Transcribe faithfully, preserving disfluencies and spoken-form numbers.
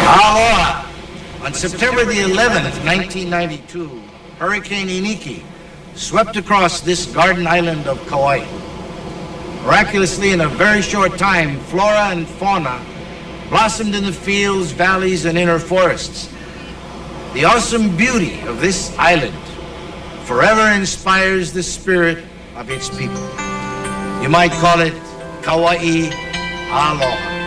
Aloha. On September the eleventh, nineteen ninety-two, Hurricane Iniki swept across this garden island of Kauai. Miraculously, in a very short time, flora and fauna blossomed in the fields, valleys, and inner forests. The awesome beauty of this island forever inspires the spirit of its people. You might call it Kauai Aloha.